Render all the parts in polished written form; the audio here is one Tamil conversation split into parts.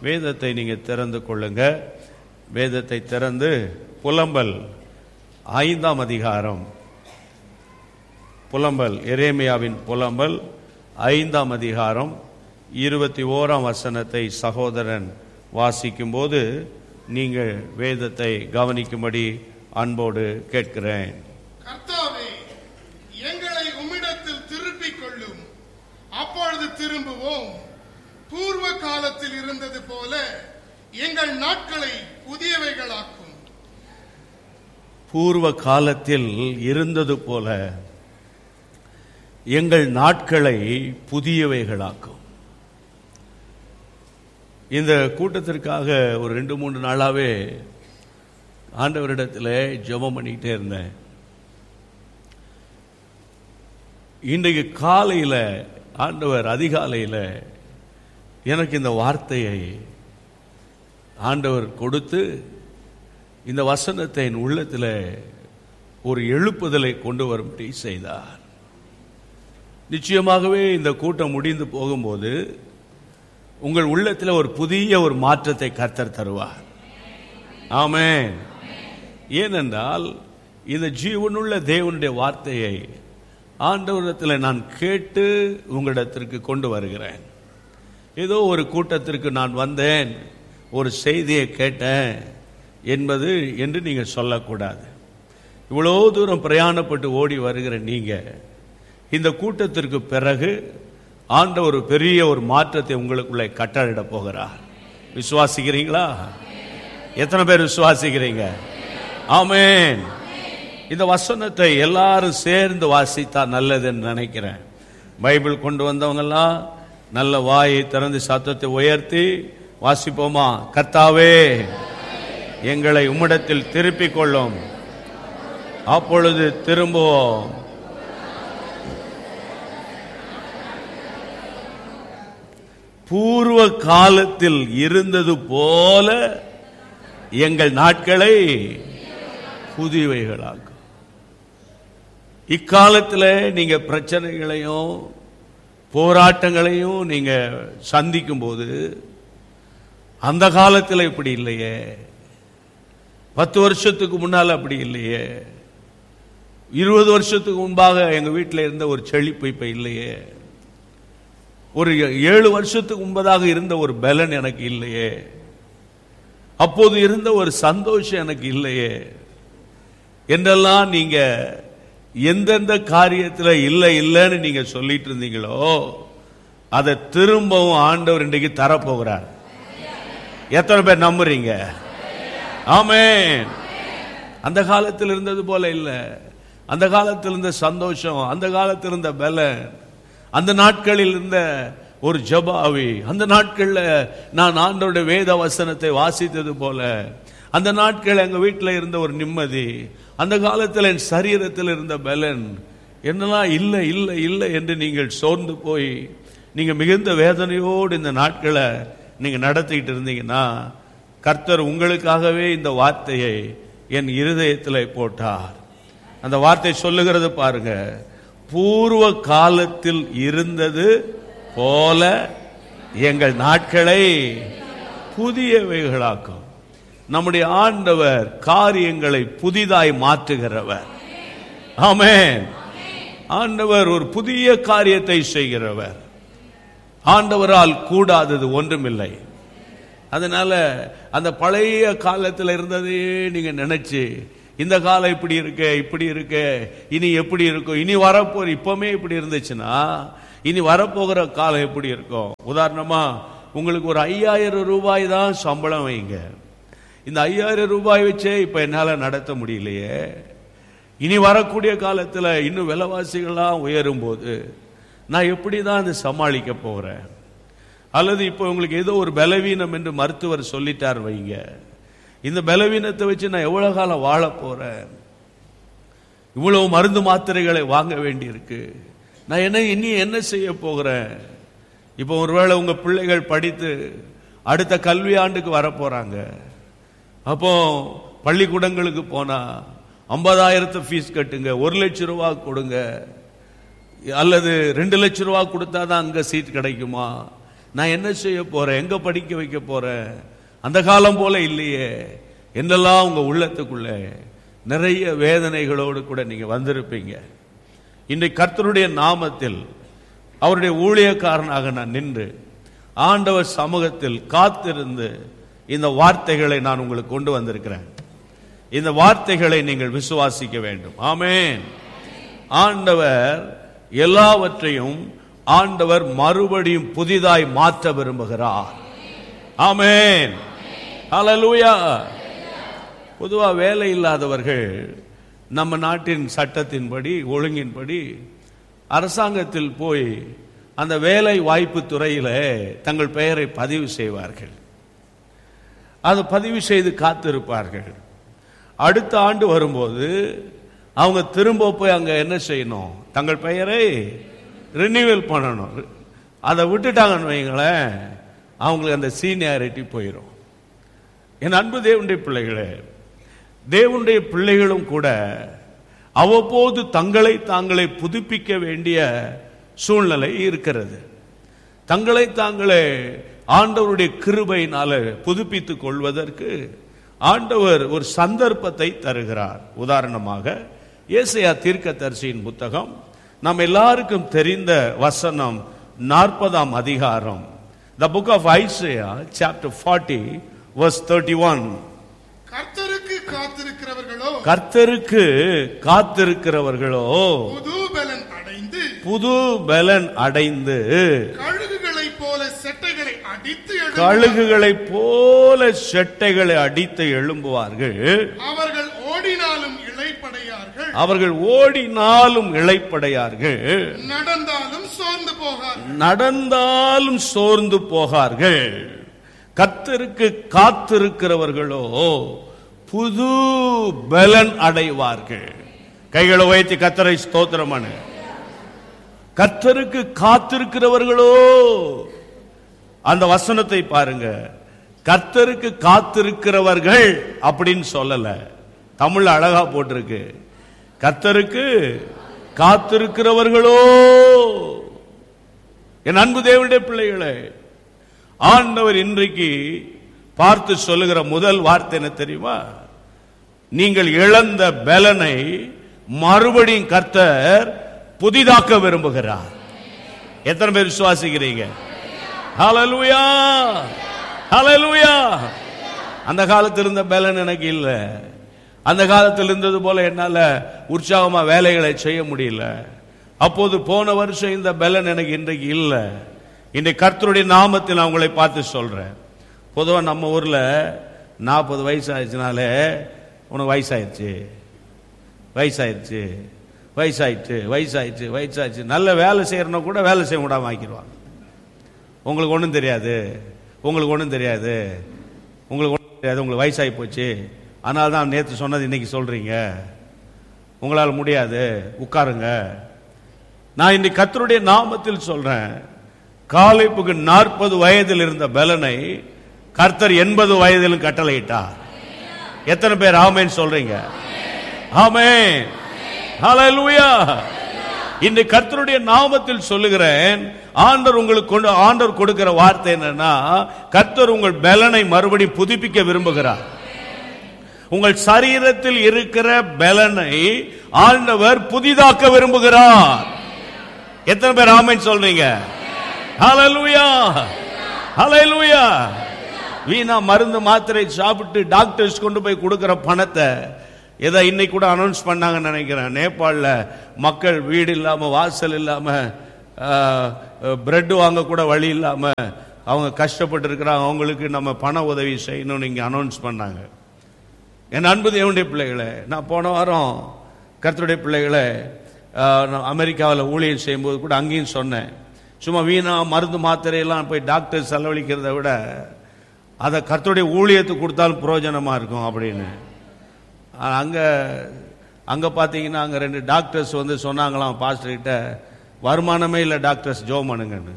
வேதத்தை நீங்கள் திறந்து கொள்ளுங்க. வேதத்தை திறந்து புலம்பல் 5ஆம் அதிகாரம், புலம்பல் எரேமியாவின் புலம்பல் 5ஆம் அதிகாரம் 21ஆம் வசனத்தை சகோதரன் வாசிக்கும்போது நீங்கள் வேதத்தை கவனிக்கும்படி அன்போடு கேட்கிறேன். கர்த்தாவே, எங்களை உம்மிடத்தில் திருப்பிக் கொள்ளும், அப்பொழுது திரும்புவோம். பூர்வ காலத்தில் இருந்தது போல எங்கள் நாட்களை புதியவைகளாக்கும். பூர்வ காலத்தில் இருந்தது போல எங்கள் நாட்களை புதியவைகளாக்கும். இந்த கூட்டத்திற்காக ஒரு 2-3 நாளாவே ஆண்டவரிடத்தில் ஜெபம் பண்ணிக்கிட்டே இருந்தேன். இன்றைக்கு காலையில் ஆண்டவர் அதிகாலையில் எனக்கு இந்த வார்த்தையை ஆண்டவர் கொடுத்து இந்த வசனத்தை என் உள்ளத்தில் ஒரு எழுப்புதலை கொண்டு வரும்படி செய்தார். நிச்சயமாகவே இந்த கூட்டம் முடிந்து போகும்போது உங்கள் உள்ளத்தில் ஒரு புதிய ஒரு மாற்றத்தை கர்த்தர் தருவார். ஆமென். ஏனென்றால் இந்த ஜீவனுள்ள தேவனுடைய வார்த்தையை ஆண்டவரிடத்தில் நான் கேட்டு உங்களிடத்திற்கு கொண்டு வருகிறேன். ஏதோ ஒரு கூட்டத்திற்கு நான் வந்தேன், ஒரு செய்தியை கேட்டேன் என்பது என்று நீங்கள் சொல்லக்கூடாது. இவ்வளோ தூரம் பிரயாணப்பட்டு ஓடி வருகிற நீங்கள் இந்த கூட்டத்திற்கு பிறகு ஆண்டவர் பெரிய ஒரு மாற்றத்தை உங்களுக்குள்ளே கட்டளையிட போகிறார். விசுவாசிக்கிறீங்களா? எத்தனை பேர் விசுவாசிக்கிறீங்க? ஆமென். இந்த வசனத்தை எல்லாரும் சேர்ந்து வாசித்தா நல்லதுன்னு நினைக்கிறேன். பைபிள் கொண்டு வந்தவங்கெல்லாம் நல்ல வாயை திறந்து சத்தத்தை உயர்த்தி வாசிப்போமா? கர்த்தாவே, எங்களை உம்மிடத்தில் திருப்பிக் கொள்ளும், அப்பொழுது திரும்புவோம். பூர்வ காலத்தில் இருந்தது போல எங்கள் நாட்களை புதியவைகளாக்கும். இக்காலத்தில் நீங்க பிரச்சனைகளையும் போராட்டங்களையும் நீங்க சந்திக்கும் போது அந்த காலத்தில் இப்படி இல்லையே, 10 வருஷத்துக்கு முன்னால் அப்படி இல்லையே, 20 வருஷத்துக்கு முன்பாக எங்க வீட்டில் இருந்த ஒரு செழிப்பு இப்ப இல்லையே, ஒரு 7 வருஷத்துக்கு முன்பதாக இருந்த ஒரு பலன் எனக்கு இல்லையே, அப்போது இருந்த ஒரு சந்தோஷம் எனக்கு இல்லையே என்றெல்லாம் நீங்க எந்தெந்த காரியத்தில் இல்லை இல்லைன்னு நீங்க சொல்லிட்டு இருந்தீங்களோ அதை திரும்பவும் ஆண்டவர் இன்றைக்கு தரப்போகிறார். எத்தனை பேர் நம்புறீங்க? ஆமென். அந்த காலத்தில் இருந்தது போல இல்லை, அந்த காலத்தில் இருந்த சந்தோஷம், அந்த காலத்தில் இருந்த பலன், அந்த நாட்களில் இருந்த ஒரு ஜபாவி, அந்த நாட்களில் நான் ஆண்டவருடைய வேத வசனத்தை வாசித்தது போல, அந்த நாட்கள் எங்க வீட்டில் இருந்த ஒரு நிம்மதி, அந்த காலத்தில் என் சரீரத்தில் இருந்த பலன் என்னெல்லாம் இல்லை இல்லை இல்லை என்று நீங்கள் சோர்ந்து போய் நீங்க மிகுந்த வேதனையோடு இந்த நாட்களை நீங்க நடத்திட்டு இருந்தீங்கன்னா கர்த்தர் உங்களுக்காகவே இந்த வார்த்தையை என் இருதயத்தில் போட்டார். அந்த வார்த்தை சொல்லுகிறது பாருங்க, பூர்வ காலத்தில் இருந்தது போல எங்கள் நாட்களை புதியவைகளாக்கும். நம்முடைய ஆண்டவர் காரியங்களை புதிதாய் மாற்றுகிறவர். ஆமென். ஆண்டவர் ஒரு புதிய காரியத்தை செய்கிறவர். ஆண்டவரால் கூடாதது ஒன்றுமில்லை. அதனால அந்த பழைய காலத்தில் இருந்ததே நீங்க நினைச்சு இந்த காலம் இப்படி இருக்க இப்படி இருக்க இனி எப்படி இருக்கும், இனி வரப்போற இப்பவுமே இப்படி இருந்துச்சுன்னா இனி வரப்போகிற காலம் எப்படி இருக்கும்? உதாரணமா உங்களுக்கு ஒரு 5000 ரூபாய் தான் சம்பளம் வைங்க, இந்த 5000 ரூபாய் வச்சே இப்ப என்னால நடத்த முடியலையே, இனி வரக்கூடிய காலத்துல இன்னும் விலைவாசிகள்லாம் உயரும் போது நான் எப்படி தான் அதை சமாளிக்க போறேன்? அல்லது இப்போ உங்களுக்கு ஏதோ ஒரு பலவீனம் என்று மருத்துவர் சொல்லிட்டார் வைங்க, இந்த பலவீனத்தை வச்சு நான் எவ்வளவு காலம் வாழ போறேன்? இவ்வளவு மருந்து மாத்திரைகளை வாங்க வேண்டி இருக்கு, நான் இனி என்ன செய்ய போகிறேன்? இப்போ ஒருவேளை உங்க பிள்ளைகள் படித்து அடுத்த கல்வி ஆண்டுக்கு வர போறாங்க, அப்போ பள்ளிக்கூடங்களுக்கு போனா 50,000 ஃபீஸ் கட்டுங்க, 1 லட்சம் ரூபாய் கொடுங்க, அல்லது 2 லட்சம் ரூபாய் கொடுத்தாதான் அங்க சீட் கிடைக்குமா, நான் என்ன செய்ய போறேன், எங்க படிக்க வைக்க போறேன், அந்த காலம் போல இல்லையே என்னெல்லாம் உங்க உள்ளத்துக்குள்ள நிறைய வேதனைகளோடு கூட நீங்க வந்திருப்பீங்க. இன்றைக்கு கர்த்தருடைய நாமத்தில் அவருடைய ஊழியக்காரனாக நான் நின்று ஆண்டவர் சமூகத்தில் காத்திருந்து இந்த வார்த்தைகளை நான் உங்களுக்கு கொண்டு வந்திருக்கிறேன். இந்த வார்த்தைகளை நீங்கள் விசுவாசிக்க வேண்டும். ஆமென். ஆண்டவர் எல்லாவற்றையும் ஆண்டவர் மறுபடியும் புதிதாய் மாற்ற விரும்புகிறார். ஆமென். ஹல்லேலூயா. பொதுவா வேலை இல்லாதவர்கள் நம்ம நாட்டின் சட்டத்தின்படி ஒழுங்கின்படி அரசாங்கத்தில் போய் அந்த வேலை வாய்ப்பு துறையில தங்கள் பெயரை பதிவு செய்வார்கள். அது பதிவு செய்து காத்திருப்பார்கள். அடுத்த ஆண்டு வரும்போது அவங்க திரும்ப போய் அங்க என்ன செய்யணும், தங்கள் பெயரை ரினியூவல் பண்ணணும். அதை விட்டுட்டாங்கன்னு வைங்களேன், அவங்களுக்கு அந்த சீனியாரிட்டி போயிடும். என் அன்பு தேவனுடைய பிள்ளைகளே, தேவனுடைய பிள்ளைகளும் கூட அவ்வப்போது தங்களை தாங்களே புதுப்பிக்க வேண்டிய சூழ்நிலை இருக்கிறது. தங்களை தாங்களே ஆண்டவருடைய கிருபையினால புதுப்பித்துக் கொள்வதற்கு ஆண்டவர் ஒரு சந்தர்ப்பத்தை தருகிறார். உதாரணமாக ஏசாயா தீர்க்கதரிசியின் புத்தகம், நாம் எல்லாருக்கும் தெரிந்த வசனம் 40ஆம் அதிகாரம். The book of Isaiah chapter 40 verse 31. கர்த்தருக்கு காத்திருக்கிறவர்களோ, கர்த்தருக்கு காத்திருக்கிறவர்களோ புது பலன் அடைந்து கழுகுகளைப் போல செட்டைகளை அடித்து எழும்புவார்கள். அவர்கள் ஓடினாலும் இளைப்படையார்கள், நடந்தாலும் சோர்ந்து போகார்கள். கர்த்தருக்கு காத்திருக்கிறவர்களோ புது பலன் அடைவார்கள். கைகளை உயர்த்தி கர்த்தரை ஸ்தோத்திரம் பண்ணு. கர்த்தருக்கு காத்திருக்கிறவர்களோ, அந்த வசனத்தை பாருங்க. கர்த்தருக்கு காத்திருக்கிறவர்கள் அப்படின்னு சொல்லல, தமிழ் அழகா போட்டிருக்கு. கர்த்தருக்கு காத்திருக்கிறவர்களோ. என் அன்பு தேவனுடைய பிள்ளைகளே, ஆண்டவர் இன்றைக்கு பார்த்து சொல்லுகிற முதல் வார்த்தை என்ன தெரியுமா? நீங்கள் இழந்த பலனை மறுபடியும் கர்த்தர் புதிதாக்க விரும்புகிறார். எத்தனை பேர் விசுவாசிக்கிறீங்க? ஹல்லேலூயா, ஹல்லேலூயா. அந்த காலத்தில் இருந்த பலன் எனக்கு இல்ல, அந்த காலத்தில் இருந்தது போல என்னால உற்சாகமா வேலைகளை செய்ய முடியல. அப்போது போன வருஷம் இந்த பலன் எனக்கு இன்றைக்கு இல்ல. இன்றைக்கு கர்த்தருடைய நாமத்தில் நான் உங்களை பார்த்து சொல்றேன். பொதுவா நம்ம ஊர்ல 40 வயசு ஆயிடுச்சுனாலே உனக்கு வயசாயிடுச்சு, வயசாயிடுச்சு, வயசாயிடுச்சு, வயசாயிடுச்சு, வயசாயிடுச்சு. நல்ல வேலை செய்யறனா கூட வேலை செய்ய விடாம ஆக்கிடுவாங்க. உங்களுக்கு ஒன்றும் தெரியாது, உங்களுக்கு ஒன்றும் தெரியாது, உங்களுக்கு ஒன்றும் தெரியாது, உங்களுக்கு வயசாகி போச்சு, அதனால தான் நேற்று சொன்னது இன்னைக்கு சொல்றீங்க, உங்களால் முடியாது, உட்காருங்க. நான் இன்னைக்கு கர்த்தருடைய நாமத்தில் சொல்றேன், காலேபுக்கு 40 வயதில் இருந்த பலனை கர்த்தர் 80 வயதிலும் கட்டளையிட்டார். எத்தனை பேர் ஆமென் சொல்றீங்க? ஆமென், ஹல்லேலூயா. இந்த கர்த்தருடைய நாமத்தில் சொல்லுகிறேன், ஆண்டவர் கொடுக்கிற வார்த்தை என்னன்னா, கர்த்தர் உங்கள் பலனை மறுபடியும் புதுப்பிக்க விரும்புகிறார். உங்கள் சரீரத்தில் இருக்கிற பலனை ஆண்டவர் புதிதாக்க விரும்புகிறார். எத்தனை பேர் ஆமென் சொல்றீங்க? ஹல்லேலூயா, ஹல்லேலூயா. வீணா மருந்து மாத்திரை சாப்பிட்டு டாக்டர்ஸ் கொண்டு போய் கொடுக்கிற பணத்தை ஏதோ இன்னைக்கு கூட அனௌன்ஸ் பண்ணாங்கன்னு நினைக்கிறேன். நேபாளில் மக்கள் வீடு இல்லாம, வாசல் இல்லாம, பிரெட் வாங்க கூட வழி இல்லாம அவங்க கஷ்டப்பட்டு இருக்கிறாங்க. அவங்களுக்கு நம்ம பண உதவி செய்யணும்னு இங்க அனௌன்ஸ் பண்ணாங்க. என் அன்பு தேவனுடைய பிள்ளைகளை, நான் போன வாரம் கர்த்தருடைய பிள்ளைகளை அமெரிக்காவில் ஊழியம் செய்யும்போது கூட அங்கேயும் சொன்னேன், சும்மா வீணா மருந்து மாத்திரையெல்லாம் போய் டாக்டர் செலவழிக்கிறத விட அதை கர்த்தருடைய ஊழியத்துக்கு கொடுத்தாலும் பிரயோஜனமா இருக்கும் அப்படின்னு. அங்க பாத்தீங்கன்னா அங்க 2 டாக்டர்ஸ் வந்து சொன்னாங்களாம் பாஸ்டர் கிட்ட, வருமானமே இல்லை டாக்டர்ஸ், ஜெபம் பண்ணுங்கன்னு.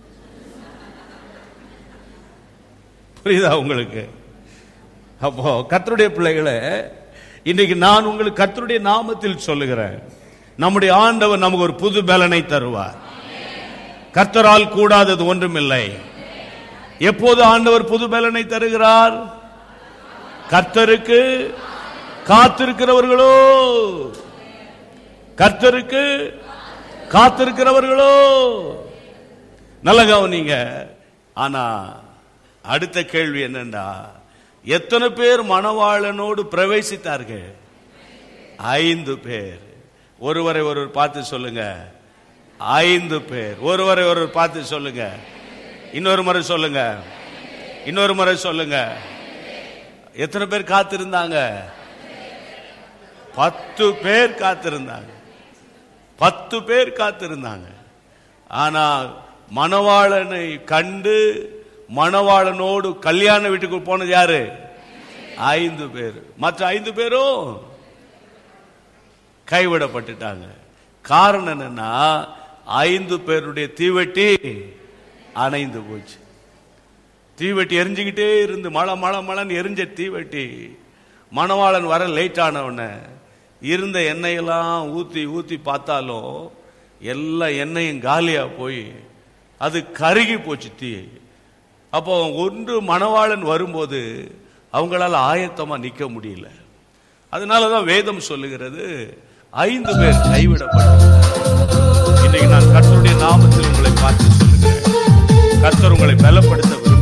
புரியுதா உங்களுக்கு? அப்போ கர்த்தருடைய பிள்ளைகளை, இன்னைக்கு நான் உங்களுக்கு கர்த்தருடைய நாமத்தில் சொல்லுகிறேன், நம்முடைய ஆண்டவர் நமக்கு ஒரு புது பலனை தருவார். கர்த்தரால் கூடாதது ஒன்றுமில்லை. எப்போது ஆண்டவர் புது பலனை தருகிறார்? கர்த்தருக்கு காத்திருக்கிறவர்களோ, கர்த்தருக்கு காத்திருக்கிறவர்களோ. நல்ல கவனிங்க. ஆனா அடுத்த கேள்வி என்னன்னா, எத்தனை பேர் மணவாளனோடு பிரவேசித்தார்கள்? 5 பேர். ஒருவரை ஒருவர் பார்த்து சொல்லுங்க, 5 பேர். ஒருவரை ஒருவர் பார்த்து சொல்லுங்க, இன்னொரு முறை சொல்லுங்க, இன்னொரு முறை சொல்லுங்க. எத்தனை பேர் காத்திருந்தாங்க? 10 பேர் காத்திருந்தாங்க. 10 பேர் காத்திருந்தாங்க. ஆனா மணவாளனை கண்டு மணவாளனோடு கல்யாண வீட்டுக்கு போனது யாரு? 5 பேர். மற்ற 5 பேரும் கைவிடப்பட்டுட்டாங்க. காரணம் என்னன்னா, 5 பேருடைய தீவெட்டி அணைந்து போச்சு. தீவெட்டி எரிஞ்சுக்கிட்டே இருந்து மழன்னு எரிஞ்ச தீவெட்டி மணவாளன் வர லேட் ஆனவன இருந்த எண்ணெயெல்லாம் ஊத்தி ஊத்தி பார்த்தாலும் எல்லா எண்ணெயும் காலியா போய் அது கருகி போச்சு தீ. அப்போ ஒன்று மணவாளன் வரும்போது அவங்களால ஆயத்தமா நிக்க முடியல. அதனாலதான் வேதம் சொல்லுகிறது 5 பேர் கைவிடப்பட்டார். இன்னைக்கு நான் கர்த்தருடைய நாமத்தில் உங்களை பார்த்து சொல்லுகிறேன், கர்த்தர் உங்களை பலப்படுத்த